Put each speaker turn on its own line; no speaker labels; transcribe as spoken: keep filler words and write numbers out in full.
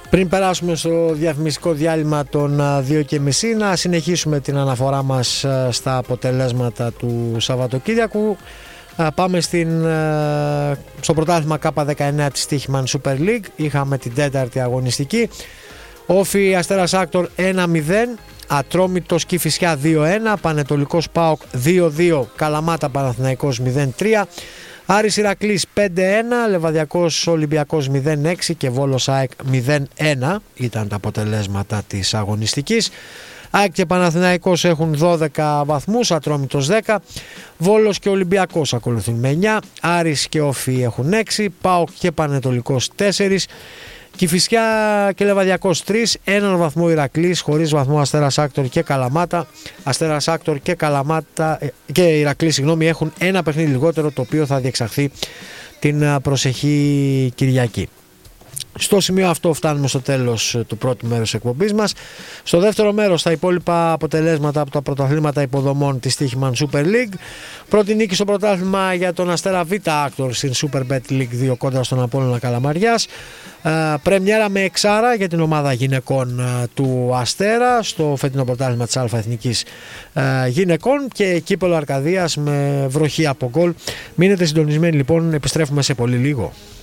Πριν περάσουμε στο διαφημιστικό διάλειμμα των δύο και μισή, να συνεχίσουμε την αναφορά μας στα αποτελέσματα του Σαββατοκύριακου. Πάμε στην, στο πρωτάθλημα Κάπα δεκαεννέα της Στίχημαν Super League. Είχαμε την τέταρτη αγωνιστική. Όφι Αστέρας Άκτορ ένα μηδέν, Ατρόμητος Κηφισιά δύο ένα, Πανετολικός ΠΑΟΚ δύο δύο, Καλαμάτα Παναθηναϊκός μηδέν τρία, Άρης Ηρακλής πέντε ένα, Λεβαδιακός Ολυμπιακός μηδέν έξι και Βόλος ΑΕΚ μηδέν ένα ήταν τα αποτελέσματα της αγωνιστικής. ΑΕΚ και Παναθηναϊκός έχουν δώδεκα βαθμούς, Ατρόμητος δέκα, Βόλος και Ολυμπιακός ακολουθούν με εννιά, Άρης και Όφι έχουν έξι, ΠΑΟΚ και Πανετολικός τέσσερα, Κηφισιά και Λεβαδιακός τρία, έναν βαθμό Ηρακλής, χωρίς βαθμό Αστέρας Άκτορ και Καλαμάτα. Αστέρας Άκτορ και Καλαμάτα και Ηρακλής, συγγνώμη, έχουν ένα παιχνίδι λιγότερο, το οποίο θα διεξαχθεί την προσεχή Κυριακή. Στο σημείο αυτό φτάνουμε στο τέλος του πρώτου μέρους εκπομπής μας. Στο δεύτερο μέρος, τα υπόλοιπα αποτελέσματα από τα πρωταθλήματα υποδομών της Στίχημαν Super League. Πρώτη νίκη στο πρωτάθλημα για τον Αστέρα Β Άκτορ στην Super Bet League δύο κόντρα στον Απόλλωνα Καλαμαριάς. Πρεμιέρα με εξάρα για την ομάδα γυναικών του Αστέρα στο φετινό πρωτάθλημα της Α Εθνικής Γυναικών και κύπελλο Αρκαδίας με βροχή από γκολ. Μείνετε συντονισμένοι λοιπόν, επιστρέφουμε σε πολύ λίγο.